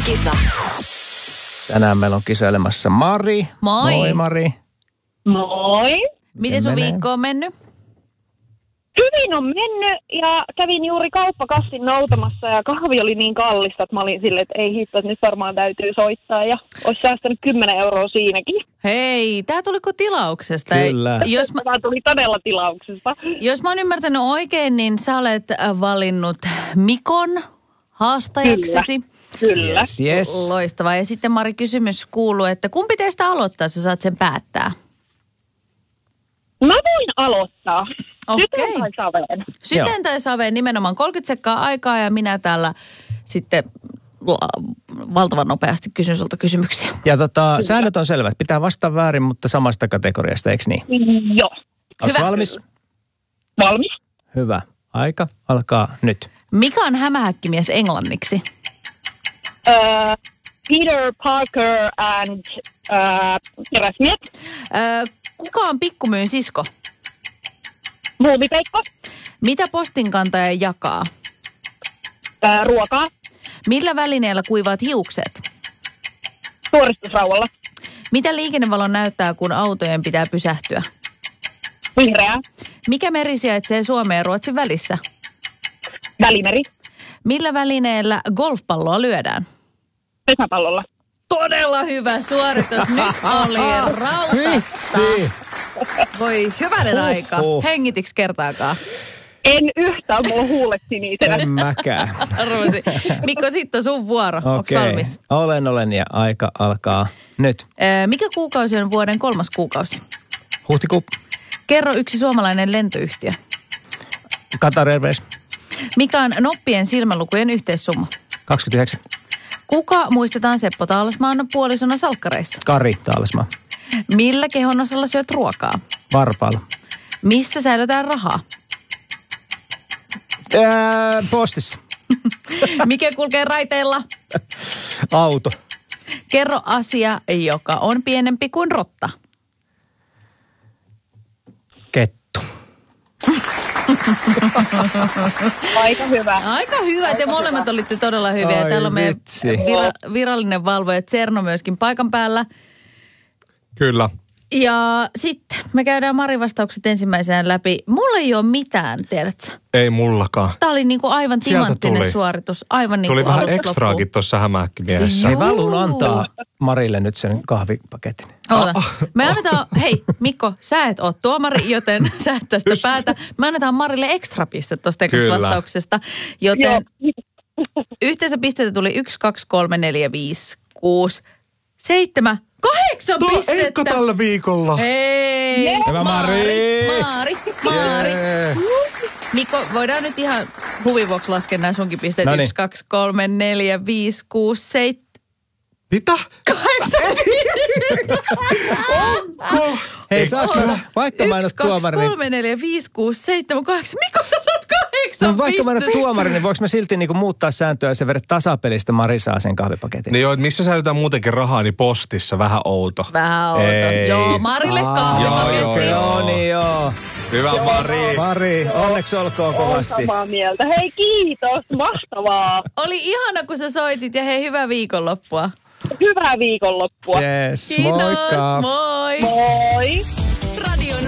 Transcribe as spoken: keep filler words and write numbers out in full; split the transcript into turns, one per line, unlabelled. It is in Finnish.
kisa.
Tänään meillä on kisailemassa Mari.
Moi.
Moi Mari.
Moi.
Miten sun
menee?
viikko on mennyt?
Hyvin on mennyt ja kävin juuri kauppakassin noutamassa ja kahvi oli niin kallista, että mä olin silleen, että ei hitto, että nyt varmaan täytyy soittaa ja olisi säästänyt kymmenen euroa siinäkin.
Hei, tää tuliko tilauksesta?
Kyllä.
Jos mä,
Tämä tuli todella tilauksesta.
jos mä oon ymmärtänyt oikein, niin sä olet äh, valinnut Mikon haastajaksesi.
Kyllä.
Yes, yes.
Loistavaa. Ja sitten Mari, kysymys kuuluu, että kumpi teistä aloittaa, sä saat sen päättää?
Mä voin aloittaa.
Okei.
Sytyn tai saveen?
Syten tai saveen nimenomaan kolmekymmentä sekkaa aikaa ja minä täällä sitten la- valtavan nopeasti kysyn sulta kysymyksiä.
Ja tota, säännöt on selvät. Pitää vastata väärin, mutta samasta kategoriasta, eikö niin?
Joo.
Onko
Hyvä.
valmis?
Valmis?
Hyvä. Aika alkaa nyt.
Mikä on hämähäkkimies englanniksi?
Uh, Peter Parker and uh, teräsmies.
Öö, kuka on pikkumyyn sisko?
Muumipeikko.
Mitä postinkantaja jakaa?
Uh, ruokaa.
Millä välineellä kuivaat hiukset?
Suoristusrauvalla.
Mitä liikennevalo näyttää, kun autojen pitää pysähtyä?
Vihreää.
Mikä meri sijaitsee Suomen ja Ruotsin välissä?
Välimeri.
Millä välineellä golfpalloa lyödään?
Pesäpallolla.
Todella hyvä suoritus. Nyt oli rautassa.
Vitsi.
Voi hyvänen aika.
Huhhuh.
Hengitiks kertaakaan?
En yhtään, mulla on huulet sinisenä.
En mäkään.
Arvasin. Mikko, sitten on sun vuoro. Onko
Okei.
valmis?
Olen, olen ja aika alkaa nyt.
Ö, mikä kuukausi on vuoden kolmas kuukausi?
Huhtikuu.
Kerro yksi suomalainen lentoyhtiö.
Qatar Airways.
Mikä on noppien silmälukujen yhteissumma?
kaksikymmentäyhdeksän.
Kuka muistetaan Seppo Taalasmaan puolisona salkkareissa?
Kari Taalesmaa.
Millä kehonosalla syöt ruokaa?
Varpaalla.
Missä säilytään rahaa?
Ää, postissa.
Mikä kulkee raiteilla?
Auto.
Kerro asia, joka on pienempi kuin rotta.
Kettu.
Aika hyvä.
Aika hyvä. Te molemmat olitte todella hyviä.
Ai
Täällä on meidän
vitsi.
vira- virallinen valvoja Tserno myöskin paikan päällä.
Kyllä.
Ja sitten me käydään Marin vastaukset ensimmäisenä läpi. Mulla ei ole mitään, tiedätkö?
Ei mullakaan.
Tämä oli niinku aivan
Sieltä
timanttinen
tuli.
suoritus. Aivan niinku
Tuli vähän
alusta
ekstraakin
loppuun.
tuossa hämähäkkimiehessä.
Hei, mä haluan antaa Marille nyt sen kahvipaketin.
Oota. Me annetaan, hei Mikko, sä et ole tuomari, joten sä et tästä päätä. Me annetaan Marille ekstra piste tuosta ekasta
Kyllä.
vastauksesta. Joten yhteensä pisteitä tuli yksi, kaksi, kolme, neljä, viisi, kuusi, seitsemän, kahdeksan
No,
pistettä.
eikö tällä viikolla?
Hei,
Hyvä,
Mari,
Mari.
Mari, Mari.
Jee.
Mikko, voidaan nyt ihan huvin vuoksi laskea nämä sunkin pisteet.
Noniin.
Yksi, kaksi, kolme, neljä, viisi, kuusi, seitsemän,
Mitä?
kahdeksan
Onko?
Hei, saanko mä, vaikka mä en ole
Yksi, kaksi,
tuomari, niin,
kolme, neljä, viisi, kuusi, seitsemän, kahdeksan. Mikko, sä saat kahdeksan
no, vaikka mä en ole
pistettä.
tuomari, niin voiko mä silti niinku muuttaa sääntöä ja sen verran tasapelistä Mari saa sen kahvipaketin?
Niin joo, että missä säilytään muutenkin rahaa, niin postissa. Vähän outo.
Vähän outo.
Ei.
Joo, Marille
Aa,
kahvipaketti.
joo,
Joo, niin joo.
Hyvä Mari.
Mari, onneksi olkoon
Olen
kovasti.
samaa mieltä. Hei, kiitos. Mahtavaa.
Oli ihana, kun sä soitit ja hei, hyvää viikonloppua.
Hyvää viikonloppua.
Yes,
Kiitos,
moikka.
moi.
Moi.